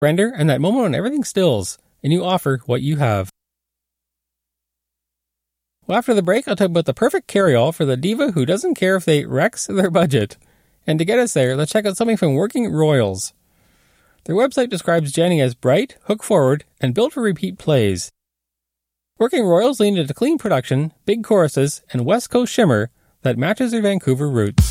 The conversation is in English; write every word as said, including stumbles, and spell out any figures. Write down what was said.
render, and that moment when everything stills, and you offer what you have. Well, after the break, I'll talk about the perfect carry-all for the diva who doesn't care if they wrecks their budget. And to get us there, let's check out something from Working Royals. Their website describes Jenny as bright, hook-forward, and built for repeat plays. Working Royals lean into clean production, big choruses, and West Coast shimmer that matches their Vancouver roots.